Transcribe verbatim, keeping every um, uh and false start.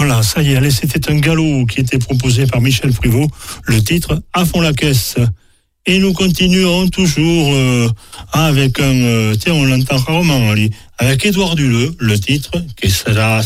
Voilà, ça y est, allez, c'était un galop qui était proposé par Michel Privot, le titre À fond la caisse. Et nous continuons toujours euh, avec un, euh, tiens, on l'entend rarement, allez, avec Édouard Duleux, le titre, qui sera